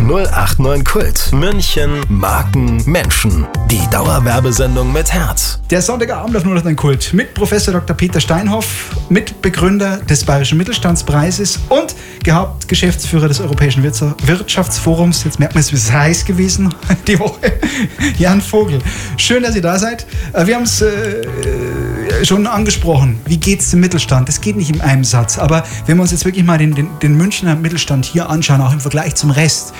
089 Kult. München, Marken, Menschen. Die Dauerwerbesendung mit Herz. Der Sonntagabend auf 089 Kult mit Professor Dr. Peter Steinhoff, Mitbegründer des Bayerischen Mittelstandspreises und Hauptgeschäftsführer des Europäischen Wirtschaftsforums. Jetzt merkt man, es ist heiß gewesen die Woche. Jan Vogel. Schön, dass ihr da seid. Wir haben es schon angesprochen. Wie geht es dem Mittelstand? Das geht nicht in einem Satz. Aber wenn wir uns jetzt wirklich mal den Münchner Mittelstand hier anschauen, auch im Vergleich zum Rest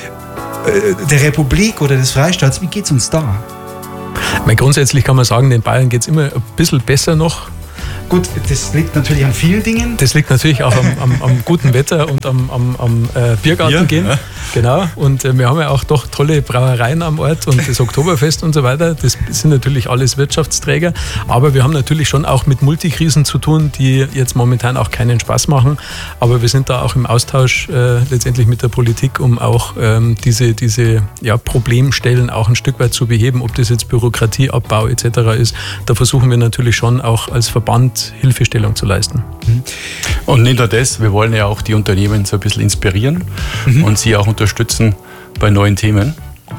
der Republik oder des Freistaats, wie geht es uns da? Grundsätzlich kann man sagen, den Bayern geht es immer ein bisschen besser noch. Gut, das liegt natürlich an vielen Dingen. Das liegt natürlich auch am guten Wetter und am Biergarten gehen. Ja. Genau. Und wir haben ja auch doch tolle Brauereien am Ort und das Oktoberfest und so weiter. Das sind natürlich alles Wirtschaftsträger. Aber wir haben natürlich schon auch mit Multikrisen zu tun, die jetzt momentan auch keinen Spaß machen. Aber wir sind da auch im Austausch letztendlich mit der Politik, um auch diese Problemstellen auch ein Stück weit zu beheben. Ob das jetzt Bürokratieabbau etc. ist, da versuchen wir natürlich schon auch als Verband Hilfestellung zu leisten. Und nicht nur das, wir wollen ja auch die Unternehmen so ein bisschen inspirieren und sie auch unterstützen bei neuen Themen,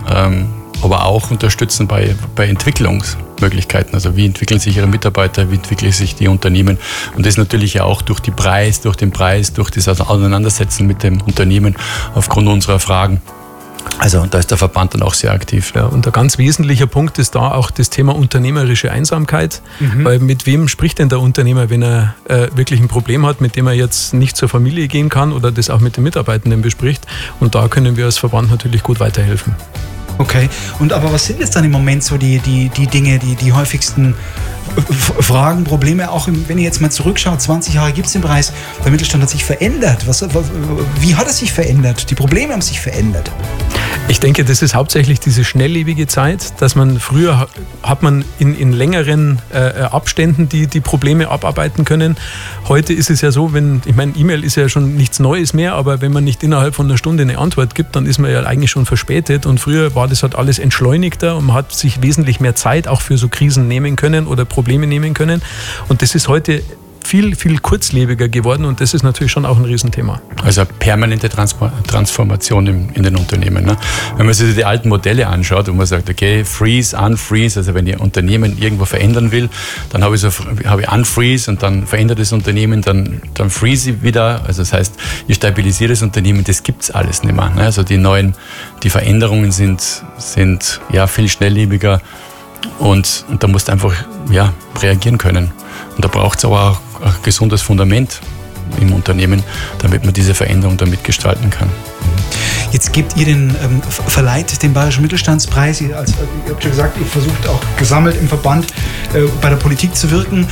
aber auch unterstützen bei Entwicklungsmöglichkeiten. Also wie entwickeln sich ihre Mitarbeiter, wie entwickeln sich die Unternehmen und das natürlich ja auch durch den Preis, durch das Auseinandersetzen mit dem Unternehmen aufgrund unserer Fragen. Also da ist der Verband dann auch sehr aktiv. Ja, und ein ganz wesentlicher Punkt ist da auch das Thema unternehmerische Einsamkeit. Weil mit wem spricht denn der Unternehmer, wenn er wirklich ein Problem hat, mit dem er jetzt nicht zur Familie gehen kann oder das auch mit den Mitarbeitenden bespricht? Und da können wir als Verband natürlich gut weiterhelfen. Okay, und aber was sind jetzt dann im Moment so die Dinge, die häufigsten Fragen, Probleme, auch wenn ihr jetzt mal zurückschaut, 20 Jahre gibt es den Preis, der Mittelstand hat sich verändert. Wie hat er sich verändert? Die Probleme haben sich verändert. Ich denke, das ist hauptsächlich diese schnelllebige Zeit, dass man früher hat man in längeren Abständen die Probleme abarbeiten können. Heute ist es ja so, E-Mail ist ja schon nichts Neues mehr, aber wenn man nicht innerhalb von einer Stunde eine Antwort gibt, dann ist man ja eigentlich schon verspätet. Und früher war das halt alles entschleunigter und man hat sich wesentlich mehr Zeit auch für so Krisen nehmen können oder Probleme nehmen können. Und das ist heute viel, viel kurzlebiger geworden und das ist natürlich schon auch ein Riesenthema. Also eine permanente Transformation in den Unternehmen. Ne? Wenn man sich die alten Modelle anschaut und man sagt, okay, freeze, unfreeze, also wenn ich ein Unternehmen irgendwo verändern will, dann habe ich unfreeze und dann verändert das Unternehmen, dann freeze ich wieder. Also das heißt, ich stabilisiere das Unternehmen, das gibt es alles nicht mehr. Ne? Also die Veränderungen sind ja viel schnelllebiger und da musst du einfach reagieren können. Und da braucht es aber auch ein gesundes Fundament im Unternehmen, damit man diese Veränderung dann mitgestalten kann. Jetzt gebt ihr verleiht den Bayerischen Mittelstandspreis. Ihr habt schon gesagt, ihr versucht auch gesammelt im Verband bei der Politik zu wirken.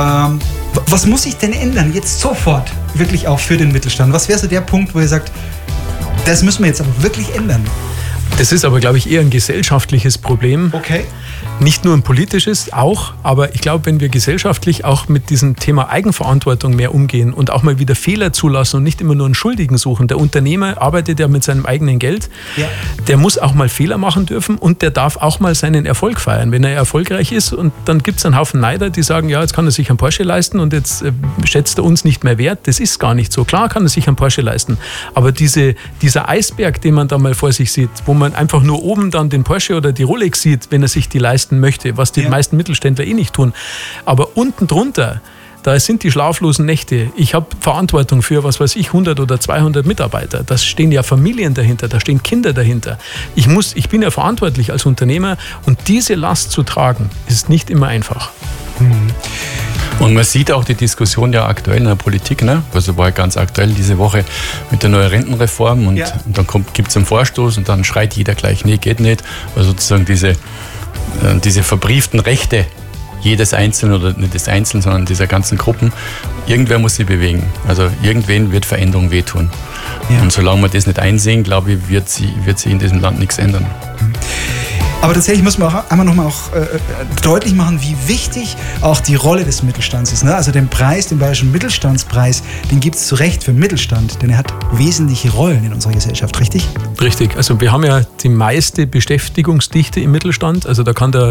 Was muss sich denn ändern, jetzt sofort, wirklich auch für den Mittelstand? Was wäre so der Punkt, wo ihr sagt, das müssen wir jetzt aber wirklich ändern? Das ist aber, glaube ich, eher ein gesellschaftliches Problem. Okay. Nicht nur ein politisches, auch, aber ich glaube, wenn wir gesellschaftlich auch mit diesem Thema Eigenverantwortung mehr umgehen und auch mal wieder Fehler zulassen und nicht immer nur einen Schuldigen suchen. Der Unternehmer arbeitet ja mit seinem eigenen Geld. Ja. Der muss auch mal Fehler machen dürfen und der darf auch mal seinen Erfolg feiern, wenn er erfolgreich ist. Und dann gibt es einen Haufen Neider, die sagen, ja, jetzt kann er sich einen Porsche leisten und jetzt schätzt er uns nicht mehr wert. Das ist gar nicht so. Klar kann er sich einen Porsche leisten, aber dieser Eisberg, den man da mal vor sich sieht, wo man einfach nur oben dann den Porsche oder die Rolex sieht, wenn er sich die leisten möchte, was die meisten Mittelständler nicht tun. Aber unten drunter, da sind die schlaflosen Nächte. Ich habe Verantwortung für, 100 oder 200 Mitarbeiter. Da stehen ja Familien dahinter, da stehen Kinder dahinter. Ich bin ja verantwortlich als Unternehmer und diese Last zu tragen, ist nicht immer einfach. Und man sieht auch die Diskussion ja aktuell in der Politik, ne? Also war ja ganz aktuell diese Woche mit der neuen Rentenreform und dann gibt es einen Vorstoß und dann schreit jeder gleich, nee, geht nicht. Also sozusagen diese verbrieften Rechte jedes Einzelnen oder nicht des Einzelnen, sondern dieser ganzen Gruppen, irgendwer muss sie bewegen. Also irgendwen wird Veränderung wehtun. Ja. Und solange wir das nicht einsehen, glaube ich, wird sie in diesem Land nichts ändern. Aber tatsächlich muss man auch einmal nochmal deutlich machen, wie wichtig auch die Rolle des Mittelstands ist. Ne? Also den Bayerischen Mittelstandspreis, den gibt es zu Recht für Mittelsstand, denn er hat wesentliche Rollen in unserer Gesellschaft, richtig? Richtig, also wir haben ja die meiste Beschäftigungsdichte im Mittelstand, also da kann der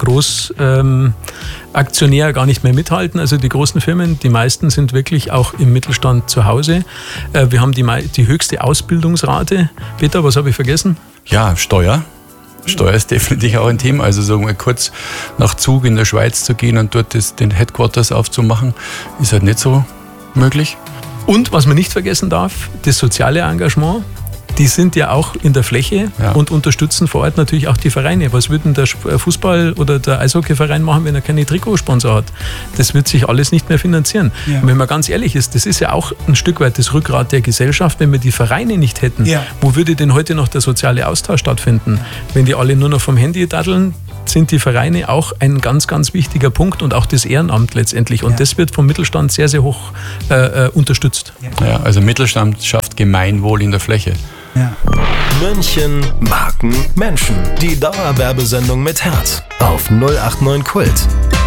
Großaktionär gar nicht mehr mithalten, also die großen Firmen, die meisten sind wirklich auch im Mittelstand zu Hause. Wir haben die höchste Ausbildungsrate. Peter, was habe ich vergessen? Ja, Steuer. Steuer ist definitiv auch ein Thema. Also so mal kurz nach Zug in der Schweiz zu gehen und dort den Headquarters aufzumachen, ist halt nicht so möglich. Und was man nicht vergessen darf, das soziale Engagement. Die sind ja auch in der Fläche und unterstützen vor Ort natürlich auch die Vereine. Was würde denn der Fußball- oder der Eishockeyverein machen, wenn er keine Trikotsponsor hat? Das wird sich alles nicht mehr finanzieren. Ja. Und wenn man ganz ehrlich ist, das ist ja auch ein Stück weit das Rückgrat der Gesellschaft. Wenn wir die Vereine nicht hätten, wo würde denn heute noch der soziale Austausch stattfinden? Wenn die alle nur noch vom Handy daddeln, sind die Vereine auch ein ganz, ganz wichtiger Punkt und auch das Ehrenamt letztendlich. Und das wird vom Mittelstand sehr, sehr hoch unterstützt. Ja, also Mittelstand schafft Gemeinwohl in der Fläche. Ja. München, Marken, Menschen. Die Dauerwerbesendung mit Herz auf 089 Kult.